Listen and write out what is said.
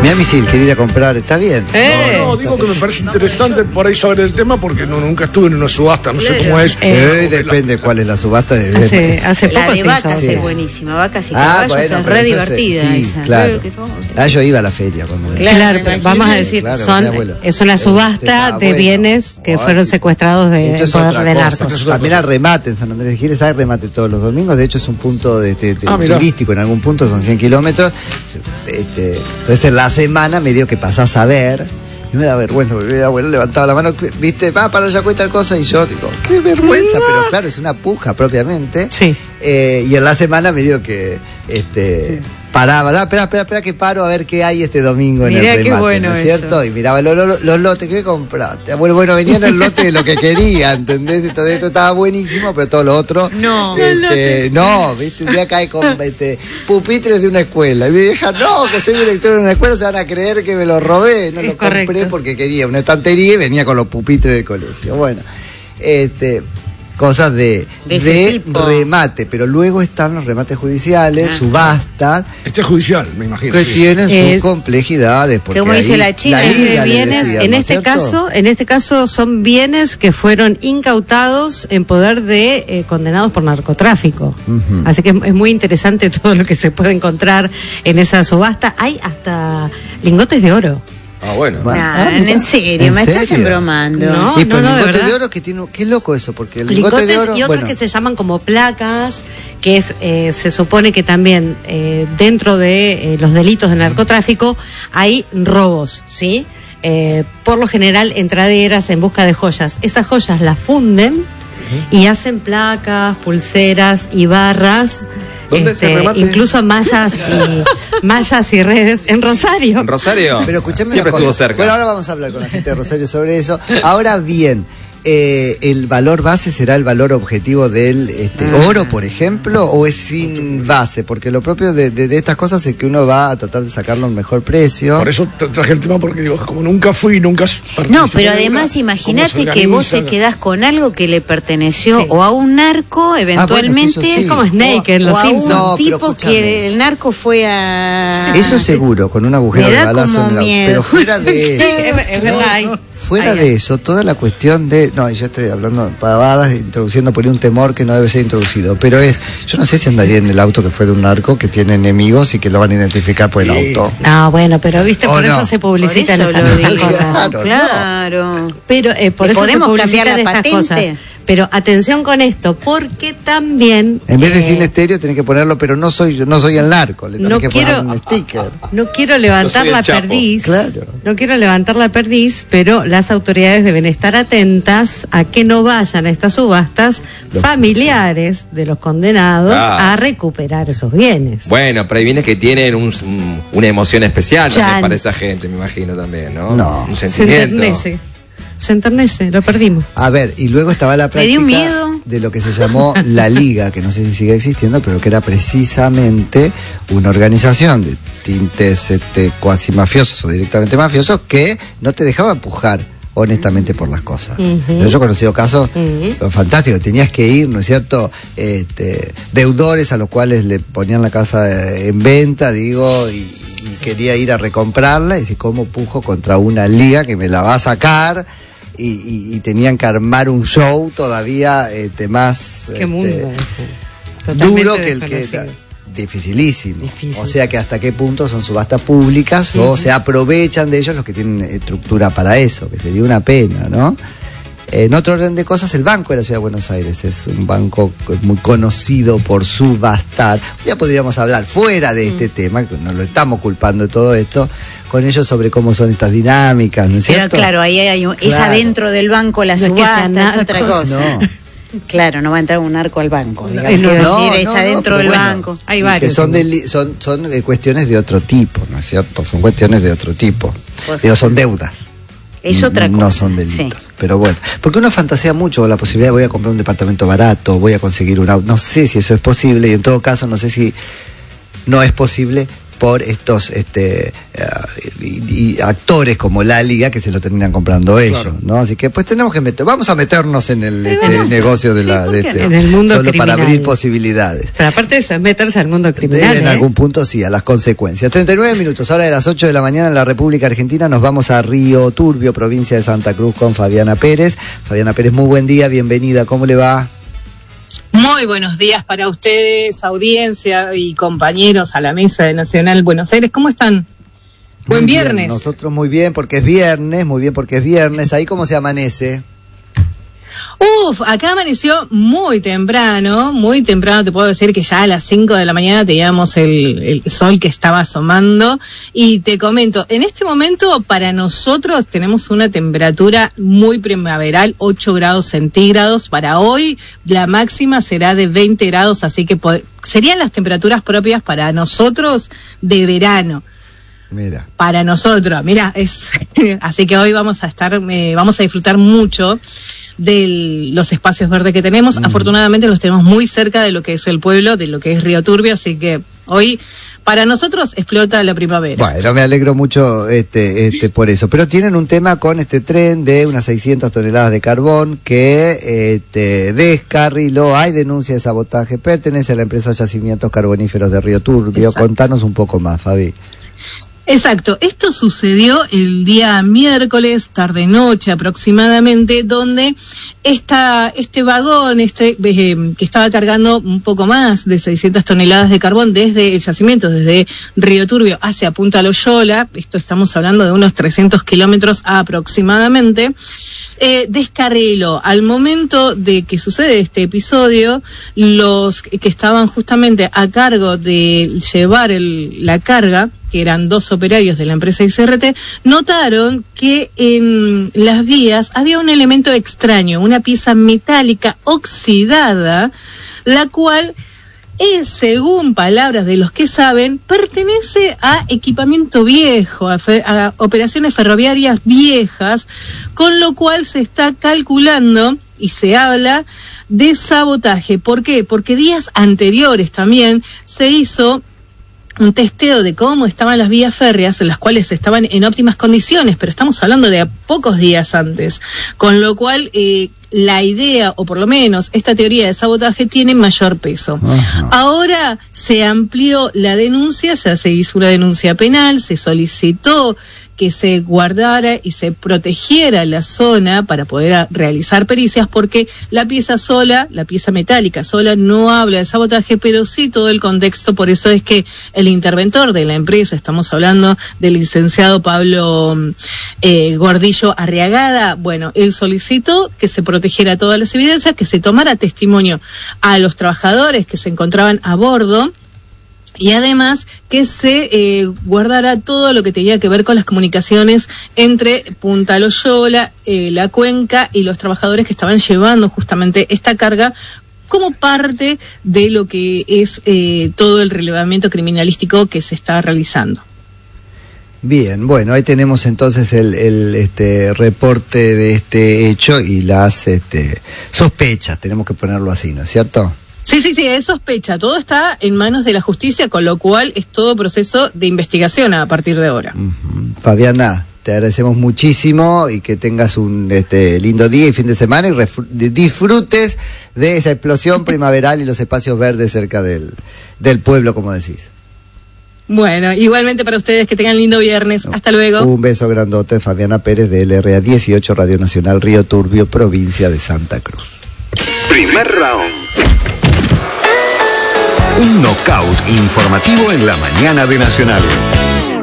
Nemesis quiere ir a comprar, está bien. No, digo que me parece interesante por ahí saber el tema porque nunca estuve en una subasta, no sé cómo es. Depende cuál es la subasta. Hace poco la de vacas se hizo. es buenísima, vacas y caballos es re divertida. Sí, esa. claro. Yo iba a la feria cuando Claro, pero vamos a decir, es una subasta de bienes que fueron secuestrados de poder de narcos. También hay remate en San Andrés de Giles, hay remate todos los domingos, de hecho es un punto turístico, en algún punto son 100 kilómetros. Entonces en la semana medio que pasás a ver, y me da vergüenza porque mi abuelo levantaba la mano, viste, va para allá cuesta tal cosa, y yo digo, qué vergüenza, pero claro, es una puja propiamente. Sí. Y en la semana medio que paraba, espera que paro a ver qué hay este domingo en el remate, qué bueno, ¿no es cierto? Y miraba los lotes, ¿qué compraste? Bueno, venía en el lote de lo que quería, ¿entendés? Entonces esto estaba buenísimo, pero todo lo otro no, ¿viste? Un día cae con pupitres de una escuela, y mi vieja, no, que soy director de una escuela, se van a creer que me lo robé, no lo compré porque quería una estantería y venía con los pupitres del colegio. Bueno, cosas de remate, pero luego están los remates judiciales, subastas. Este es judicial, me imagino. Que tienen sus complejidades. Porque como dice la China, bienes, en este caso son bienes que fueron incautados en poder de condenados por narcotráfico. Uh-huh. Así que es muy interesante todo lo que se puede encontrar en esa subasta. Hay hasta lingotes de oro. Ah, bueno. En serio, me estás embromando. No, el lingote de oro que tiene, qué loco eso, porque el lingote de oro y otros que se llaman como placas, que es se supone que también dentro de los delitos de narcotráfico hay robos, ¿sí? Por lo general entraderas en busca de joyas. Esas joyas las funden y hacen placas, pulseras y barras. ¿Dónde se remate? Incluso mallas y redes en Rosario. ¿En Rosario? Pero escúchame siempre una cosa. Estuvo cerca. Bueno, ahora vamos a hablar con la gente de Rosario sobre eso. Ahora bien, ¿el valor base será el valor objetivo del oro, por ejemplo, o es sin base? Porque lo propio de estas cosas es que uno va a tratar de sacarlo a un mejor precio. Por eso traje el tema, porque digo, como nunca fui, nunca participé. No, pero además imagínate que vos te quedás con algo que le perteneció o a un narco, eventualmente, bueno, es como Snake en Los Simpsons. O a un tipo que el narco fue a... Eso seguro, con un agujero de balazo en el auto. Pero fuera de eso... es verdad, Fuera de eso, toda la cuestión de... No, yo estoy hablando pavadas, introduciendo por ahí un temor que no debe ser introducido, pero yo no sé si andaría en el auto que fue de un narco que tiene enemigos y que lo van a identificar por el auto. No, bueno, pero viste, por eso se publicitan estas cosas. Claro. Pero por eso se publicitan estas cosas. Pero atención con esto, porque también... En vez de cine estéreo tenés que ponerlo, pero no soy el narco, le tenés que poner un sticker. No quiero levantar la perdiz, no quiero levantar la perdiz, pero las autoridades deben estar atentas a que no vayan a estas subastas familiares de los condenados a recuperar esos bienes. Bueno, pero hay bienes que tienen una emoción especial también para esa gente, me imagino también, ¿no? No. Un sentimiento. Se enternece, lo perdimos. A ver, y luego estaba la práctica de lo que se llamó la Liga, que no sé si sigue existiendo, pero que era precisamente una organización de tintes cuasi mafiosos o directamente mafiosos que no te dejaba empujar honestamente por las cosas. Yo he conocido casos fantásticos, tenías que ir, ¿no es cierto? Deudores a los cuales le ponían la casa en venta, digo, y quería ir a recomprarla, y decir, ¿cómo pujo contra una liga que me la va a sacar? Y tenían que armar un show todavía más ¿Qué mundo duro que el que... Dificilísimo. O sea que hasta qué punto son subastas públicas o se aprovechan de ellos los que tienen estructura para eso, que sería una pena, ¿no? En otro orden de cosas, el Banco de la Ciudad de Buenos Aires es un banco muy conocido por subastar. Ya podríamos hablar fuera de este tema, que no lo estamos culpando de todo esto, con ellos sobre cómo son estas dinámicas, ¿no es cierto? Pero claro, ahí hay es adentro del banco la subasta, es otra cosa. No. Claro, no va a entrar un narco al banco. Es adentro del banco. Hay varios. Que son cuestiones de otro tipo, ¿no es cierto? Son cuestiones de otro tipo. Digo, son deudas. Es otra cosa. No son delitos. Pero bueno, porque uno fantasea mucho la posibilidad de voy a comprar un departamento barato, voy a conseguir un auto. No sé si eso es posible, y en todo caso no sé si no es posible por estos y actores como la Liga que se lo terminan comprando ellos, claro, ¿no? Así que pues tenemos que vamos a meternos en el negocio de en el mundo solo criminal, para abrir posibilidades. Pero aparte de eso es meterse al mundo criminal. En algún punto sí, a las consecuencias. 39 minutos, ahora de las 8 de la mañana en la República Argentina, nos vamos a Río Turbio, provincia de Santa Cruz, con Fabiana Pérez. Fabiana Pérez, muy buen día, bienvenida, ¿cómo le va? Muy buenos días para ustedes, audiencia y compañeros a la mesa de Nacional Buenos Aires. ¿Cómo están? Buen viernes. Nosotros muy bien porque es viernes. ¿Ahí cómo se amanece? Acá amaneció muy temprano, te puedo decir que ya a las 5 de la mañana teníamos el sol que estaba asomando, y te comento, en este momento para nosotros tenemos una temperatura muy primaveral, 8 grados centígrados, para hoy la máxima será de 20 grados, así que serían las temperaturas propias para nosotros de verano. Mira. Para nosotros, así que hoy vamos a disfrutar mucho de los espacios verdes que tenemos. Afortunadamente los tenemos muy cerca de lo que es el pueblo, de lo que es Río Turbio, así que hoy para nosotros explota la primavera. Bueno, me alegro mucho por eso. Pero tienen un tema con este tren de unas 600 toneladas de carbón que descarriló. Hay denuncia de sabotaje, pertenece a la empresa Yacimientos Carboníferos de Río Turbio. Exacto. Contanos un poco más, Fabi. Exacto, esto sucedió el día miércoles, tarde-noche aproximadamente, donde este vagón que estaba cargando un poco más de 600 toneladas de carbón desde el yacimiento, desde Río Turbio hacia Punta Loyola, esto estamos hablando de unos 300 kilómetros aproximadamente, descarriló. Al momento de que sucede este episodio, los que estaban justamente a cargo de llevar la carga, que eran 2 operarios de la empresa ICRT, notaron que en las vías había un elemento extraño, una pieza metálica oxidada, la cual según palabras de los que saben, pertenece a equipamiento viejo, a operaciones ferroviarias viejas, con lo cual se está calculando y se habla de sabotaje. ¿Por qué? Porque días anteriores también se hizo un testeo de cómo estaban las vías férreas, en las cuales estaban en óptimas condiciones, pero estamos hablando de pocos días antes, con lo cual la idea, o por lo menos esta teoría de sabotaje, tiene mayor peso. Ajá. Ahora se amplió la denuncia, ya se hizo una denuncia penal, se solicitó que se guardara y se protegiera la zona para poder realizar pericias, porque la pieza metálica sola, no habla de sabotaje, pero sí todo el contexto. Por eso es que el interventor de la empresa, estamos hablando del licenciado Pablo Gordillo Arriagada, bueno, él solicitó que se protegiera todas las evidencias, que se tomara testimonio a los trabajadores que se encontraban a bordo, y además que se guardara todo lo que tenía que ver con las comunicaciones entre Punta Loyola, la cuenca y los trabajadores que estaban llevando justamente esta carga, como parte de lo que es todo el relevamiento criminalístico que se está realizando. Bien, bueno, ahí tenemos entonces el reporte de este hecho y las sospechas, tenemos que ponerlo así, ¿no es cierto? Sí, es sospecha. Todo está en manos de la justicia, con lo cual es todo proceso de investigación a partir de ahora. Fabiana, te agradecemos muchísimo y que tengas un lindo día y fin de semana y disfrutes de esa explosión primaveral y los espacios verdes cerca del pueblo, como decís. Bueno, igualmente para ustedes, que tengan lindo viernes. Hasta luego. Un beso grandote, Fabiana Pérez de LRA 18, Radio Nacional Río Turbio, provincia de Santa Cruz. Primer round. Un knockout informativo en la mañana de Nacional.